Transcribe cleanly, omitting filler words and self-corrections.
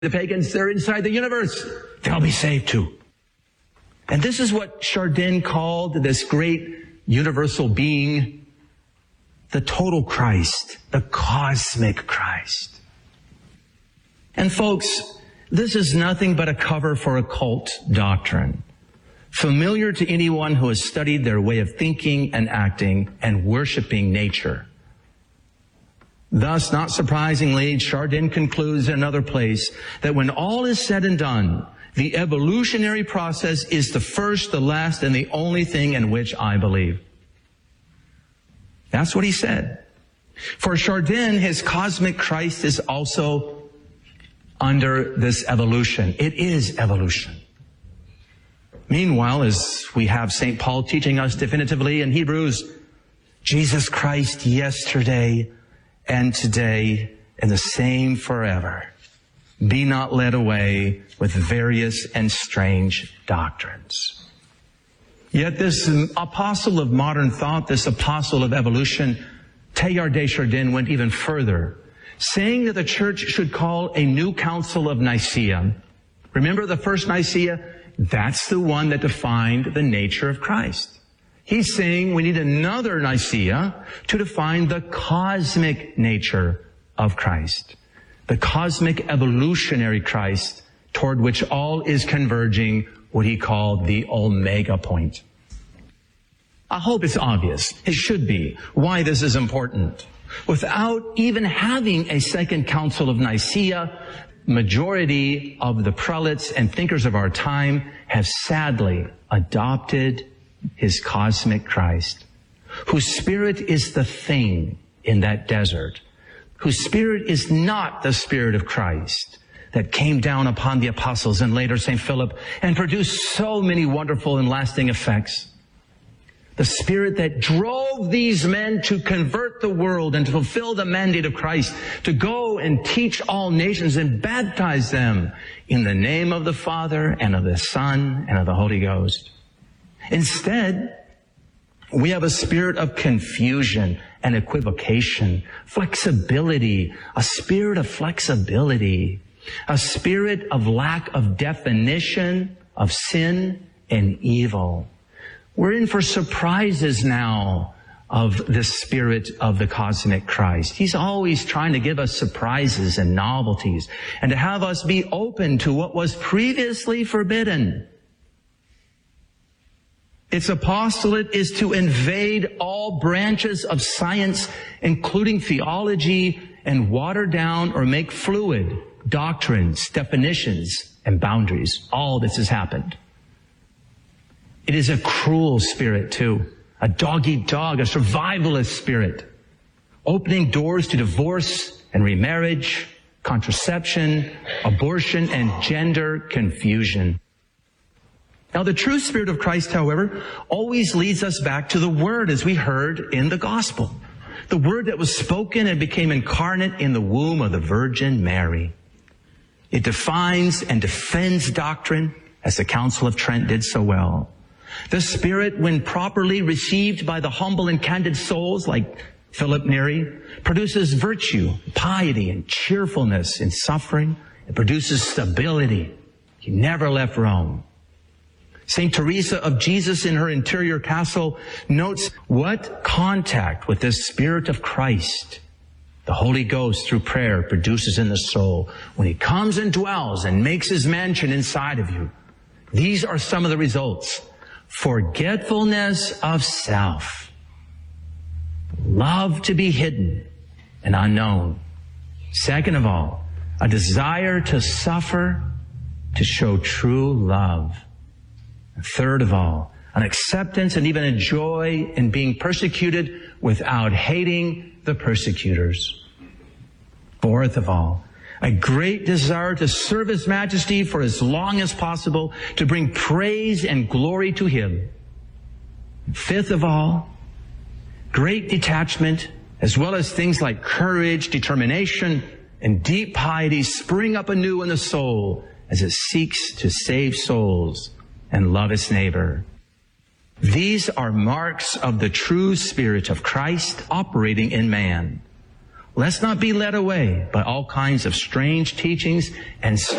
The pagans, they're inside the universe. They'll be saved too. And this is what Chardin called this great universal being, the total Christ, the cosmic Christ. And folks, this is nothing but a cover for occult doctrine, familiar to anyone who has studied their way of thinking and acting and worshiping nature. Thus, not surprisingly, Chardin concludes in another place that when all is said and done, the evolutionary process is the first, the last, and the only thing in which I believe. That's what he said. For Chardin, his cosmic Christ is also under this evolution. It is evolution. Meanwhile, as we have St. Paul teaching us definitively in Hebrews, Jesus Christ yesterday and today and the same forever. Be not led away with various and strange doctrines. Yet this apostle of modern thought, this apostle of evolution, Teilhard de Chardin, went even further, saying that the church should call a new council of Nicaea. Remember the first Nicaea? That's the one that defined the nature of Christ. He's saying we need another Nicaea to define the cosmic nature of Christ, the cosmic evolutionary Christ toward which all is converging, what he called the Omega point. I hope it's obvious, it should be, why this is important. Without even having a second council of Nicaea, majority of the prelates and thinkers of our time have sadly adopted his cosmic Christ, whose spirit is the thing in that desert, whose spirit is not the spirit of Christ that came down upon the apostles and later St. Philip and produced so many wonderful and lasting effects. The spirit that drove these men to convert the world and to fulfill the mandate of Christ, to go and teach all nations and baptize them in the name of the Father and of the Son and of the Holy Ghost. Instead, we have a spirit of confusion and equivocation, flexibility, a spirit of flexibility, a spirit of lack of definition of sin and evil. We're in for surprises now of the spirit of the cosmic Christ. He's always trying to give us surprises and novelties and to have us be open to what was previously forbidden. Its apostolate is to invade all branches of science, including theology, and water down or make fluid doctrines, definitions, and boundaries. All this has happened. It is a cruel spirit too, a dog-eat-dog, a survivalist spirit, opening doors to divorce and remarriage, contraception, abortion, and gender confusion. Now, the true spirit of Christ, however, always leads us back to the Word, as we heard in the Gospel. The Word that was spoken and became incarnate in the womb of the Virgin Mary. It defines and defends doctrine, as the Council of Trent did so well. The Spirit, when properly received by the humble and candid souls like Philip Neri, produces virtue, piety, and cheerfulness in suffering. It produces stability. He never left Rome. St. Teresa of Jesus in her interior castle notes what contact with this Spirit of Christ the Holy Ghost through prayer produces in the soul when he comes and dwells and makes his mansion inside of you. These are some of the results. Forgetfulness of self, love to be hidden and unknown. Second of all, a desire to suffer to show true love. Third of all, an acceptance and even a joy in being persecuted without hating the persecutors. Fourth of all, a great desire to serve His Majesty for as long as possible, to bring praise and glory to Him. Fifth of all, great detachment, as well as things like courage, determination, and deep piety spring up anew in the soul as it seeks to save souls and love its neighbor. These are marks of the true Spirit of Christ operating in man. Let's not be led away by all kinds of strange teachings and